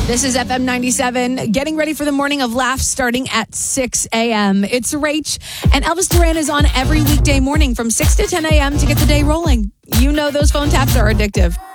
This is FM 97, getting ready for the morning of laughs starting at 6 a.m. It's Rach, and Elvis Duran is on every weekday morning from 6 to 10 a.m. to get the day rolling. You know those phone taps are addictive.